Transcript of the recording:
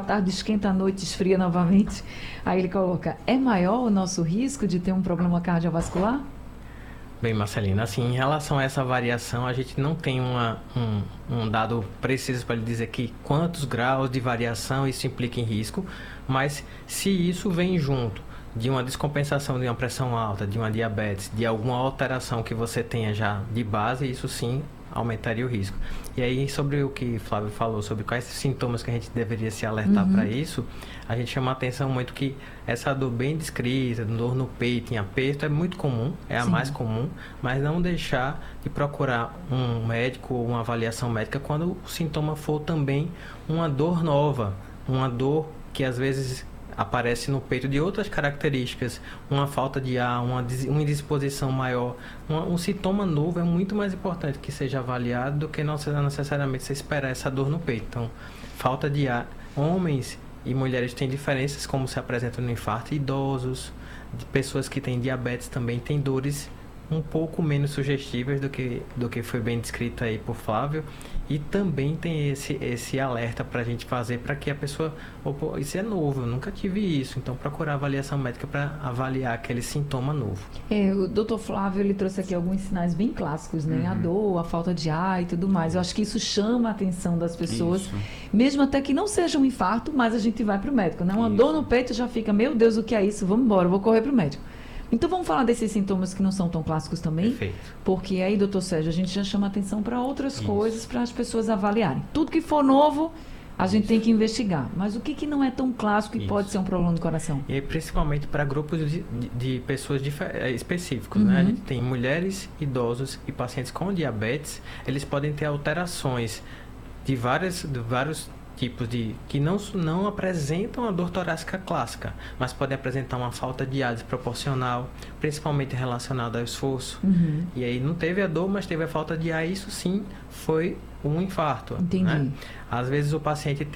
tarde, esquenta à noite, esfria novamente. Aí ele coloca, é maior o nosso risco de ter um problema cardiovascular? Bem, Marcelina, assim, em relação a essa variação, a gente não tem um dado preciso para lhe dizer que quantos graus de variação isso implica em risco, mas se isso vem junto de uma descompensação de uma pressão alta, de uma diabetes, de alguma alteração que você tenha já de base, isso sim aumentaria o risco. E aí, sobre o que Flávio falou, sobre quais sintomas que a gente deveria se alertar para isso, a gente chama a atenção muito que essa dor bem descrita, dor no peito, em aperto, é muito comum, é a Sim. mais comum, mas não deixar de procurar um médico ou uma avaliação médica quando o sintoma for também uma dor nova, uma dor que às vezes aparece no peito de outras características, uma falta de ar, uma indisposição maior, um sintoma novo é muito mais importante que seja avaliado do que não necessariamente você esperar essa dor no peito. Então, falta de ar, homens e mulheres têm diferenças como se apresentam no infarto, idosos, de pessoas que têm diabetes também têm dores um pouco menos sugestivas do que foi bem descrito aí por Flávio, e também tem esse alerta para a gente fazer para que a pessoa, opa, isso é novo, eu nunca tive isso, então procurar avaliação médica para avaliar aquele sintoma novo. O doutor Flávio, ele trouxe aqui alguns sinais bem clássicos, né? A dor, a falta de ar e tudo mais. Eu acho que isso chama a atenção das pessoas, Isso. mesmo até que não seja um infarto, mas a gente vai para o médico, né? Uma Isso. dor no peito já fica, meu Deus, o que é isso? Vamos embora, vou correr para o médico. Então vamos falar desses sintomas que não são tão clássicos também? Perfeito. Porque aí, doutor Sérgio, a gente já chama atenção para outras Isso. coisas, para as pessoas avaliarem. Tudo que for novo, a gente tem que investigar. Mas o que não é tão clássico e Isso. pode ser um problema do coração? E aí, principalmente para grupos de pessoas específicos, né? A gente tem mulheres, idosos e pacientes com diabetes, eles podem ter alterações de vários tipos que não apresentam a dor torácica clássica, mas podem apresentar uma falta de ar desproporcional, principalmente relacionada ao esforço. E aí não teve a dor, mas teve a falta de ar, isso sim foi um infarto. Entendi. Né? Às vezes o paciente